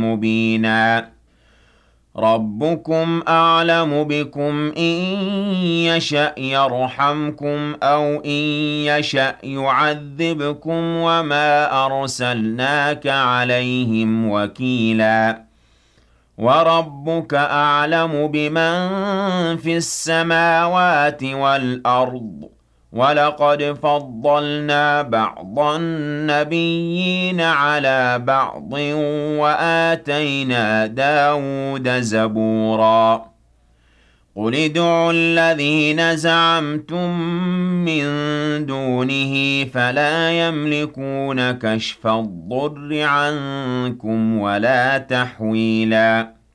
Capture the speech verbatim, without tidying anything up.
مُبِينًا رَبُّكُمْ أَعْلَمُ بِكُمْ إِن يَشَأْ يَرْحَمْكُمْ أَوْ إِن يَشَأْ يُعَذِّبْكُمْ وَمَا أَرْسَلْنَاكَ عَلَيْهِمْ وَكِيلًا وَرَبُّكَ أَعْلَمُ بِمَن فِي السَّمَاوَاتِ وَالْأَرْضِ وَلَقَدْ فَضَّلْنَا بَعْضَ النَّبِيِّينَ عَلَىٰ بَعْضٍ وَآتَيْنَا دَاوُودَ زَبُورًا قُلِ ادْعُوا الَّذِينَ زَعَمْتُم مِّن دُونِهِ فَلَا يَمْلِكُونَ كَشْفَ الضُّرِّ عَنكُمْ وَلَا تَحْوِيلًا